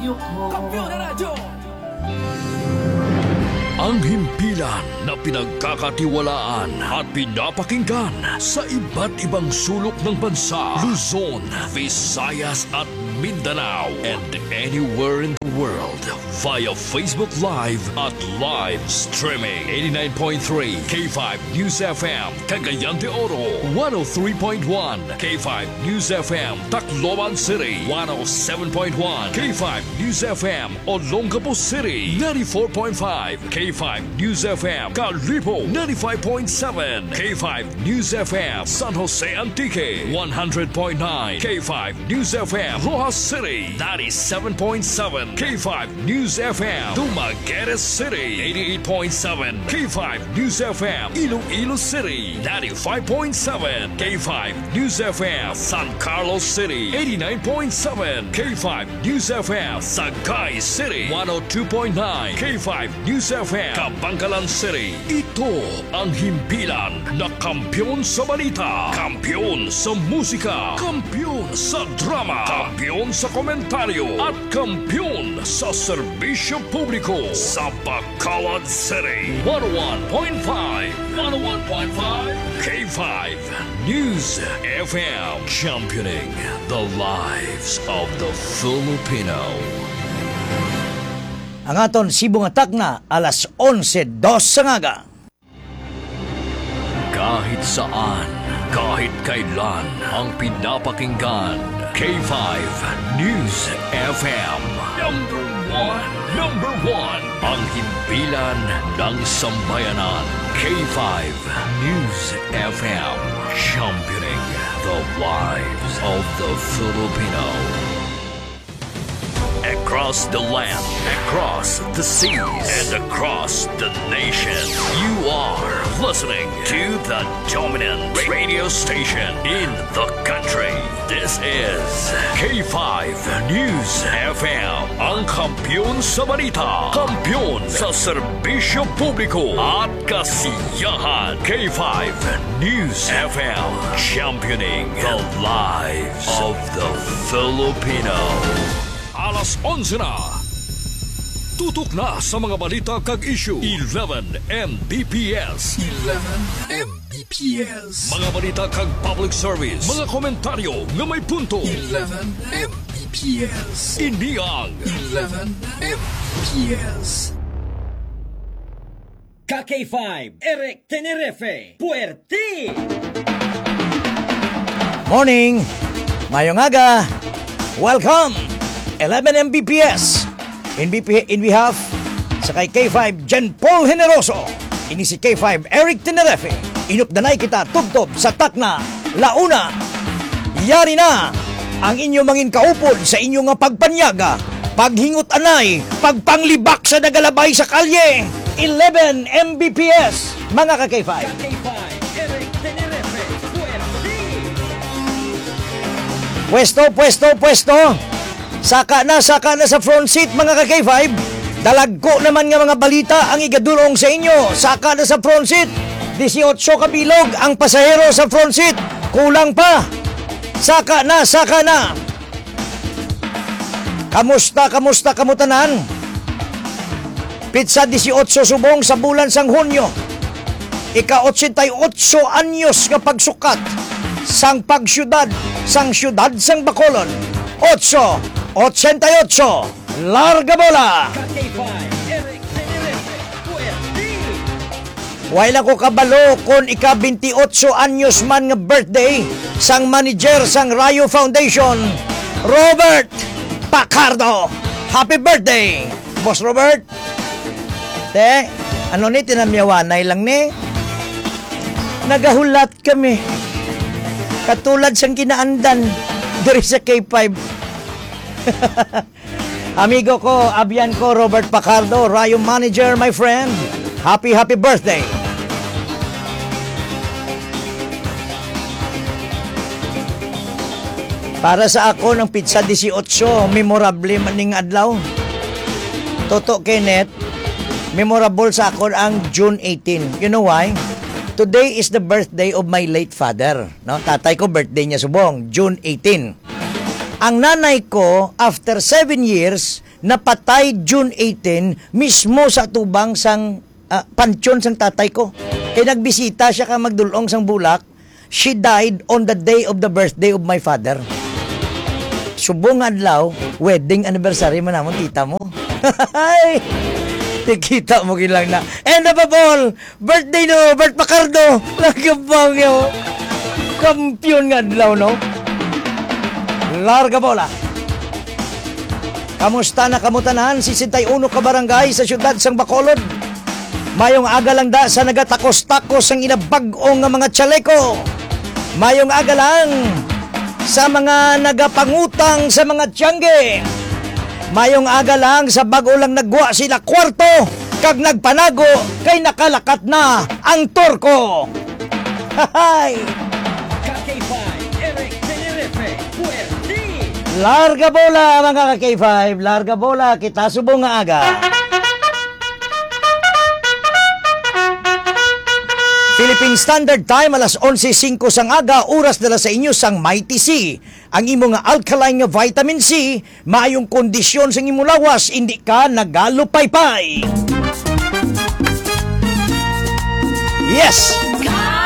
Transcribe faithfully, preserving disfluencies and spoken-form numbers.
Kampiyon na radyo! Ang himpilan na pinagkakatiwalaan at pinapakinggan sa iba't ibang sulok ng bansa, Luzon, Visayas at Mindanao, and anywhere in the world via Facebook Live at live streaming. eighty-nine point three K five News F M, Cagayan de Oro. one oh three point one K five News F M, Tacloban City. one oh seven point one K five News F M, Olongapo City. ninety-four point five K five News F M, Calibo. ninety-five point seven K five News F M, San Jose Antique. one hundred point nine K five News F M, Rojas City. ninety-seven point seven K five News F M, Dumaguete City. eighty-eight point seven K five News F M, Iloilo City. ninety-five point seven K five News F M, San Carlos City. eighty-nine point seven K five News F M, Sagay City. one oh two point nine K five News F M, Kabangkalan City. Ito ang himpilan na kampiyon sa balita, kampiyon sa musika, kampiyon sa drama, kampiyon sa komentaryo, at kampiyon sa serbisyo publiko sa Bacolod City. one oh one point five one oh one point five K five News F M, championing the lives of the Filipino. Ang aton sibong atak na alas onse dos sa ngaga. Kahit saan, kahit kailan, ang pinapakinggan, K five News F M. Number one, number one, ang himpilan ng sambayanan, K five News F M, championing the lives of the Filipino. Across the land, across the seas, and across the nation, you are listening to the dominant radio station in the country. This is K five News F M, ang kampiyon sa balita, kampiyon sa serbisyo publiko at kasiyahan. K five News F M, championing the lives of the Filipino. Alas onse na. Tutok na sa mga balita kag issue. eleven M B P S. eleven M B P S. Mga balita kag public service. Mga komentaryo nga may punto. eleven M B P S. Iniang eleven M B P S. K K five, Eric Tenerife, Puerti. Morning, mayong aga. Welcome. eleven M B P S in, B P, in behalf sa kay K five Jen Paul Generoso, ini si K five Eric Tenerife. Inupdanay kita tubtob sa takna launa. Yari na ang inyo mangin kaupod sa inyo nga pagpanyaga, paghingot anay, pagpanglibak sa nagalabay sa kalye. eleven M B P S, mga ka K five. K K five, Eric Tenerife, Puerti. Pwesto, pwesto, pwesto. Saka na, saka na sa front seat, mga ka K five. Dalagko naman nga mga balita ang igadulong sa inyo. Saka na sa front seat. eighteen kabilog ang pasahero sa front seat. Kulang pa. Saka na, saka na. Kamusta, kamusta, kamutanan? Pizza eighteen subong sa bulan sang Hunyo. Ika-eighty-eight anyos nga pagsukat sang pagsyudad, sang syudad sang Bacolod. eight eighty-eight Larga bola. K K five, Eric Tenerife, Puerti. Wala ko kabalo kung ika-twenty-eight anyos man nga birthday sang manager sang Rayo Foundation, Robert Pacardo. Happy birthday, Boss Robert. Te, ano ni tinamyawanay lang ni? Nagahulat kami. Katulad sang kinaandan diri sa K five. Amigo ko, abyan ko, Robert Pacardo, Rayo Manager, my friend. Happy, happy birthday. Para sa ako ng pizza eighteen, memorable maning adlaw. Toto Kenneth, memorable sa ako ang June eighteenth. You know why? Today is the birthday of my late father. No? Tatay ko, birthday niya subong, June eighteenth. Ang nanay ko, after seven years, napatay June eighteen mismo sa tubang sang uh, pansyon sang tatay ko. Kaya nagbisita siya ka magdulong sang bulak. She died on the day of the birthday of my father. Subong adlaw, wedding anniversary mo namon tita mo. Ay! Tikita mo gilang na. And above all, birthday no, Bert Pacardo. Lagabang yo. Kampiyon nga adlaw, no? Larga bola. Kamusta na kamutanan si sixty-one ka barangay sa siyudad sang Bacolod? Mayong aga lang da sa nagatakos-takos ang inabag-ong nga mga tsaleko. Mayong aga lang sa mga nagapangutang sa mga tiyangge. Mayong aga lang sa bago lang nagwa sila kwarto kag nagpanago kay nakalakat na ang torko. Hahay! K K five, Eric Tenerife, Puerti. Larga bola mga ka K five, larga bola kita subong nga aga. Philippine Standard Time alas eleven five sang aga, oras dala sa inyo sang Mighty C. Ang imo nga alkaline nga vitamin C, maayong kondisyon sang imo lawas, hindi ka nagalupaypay. Yes!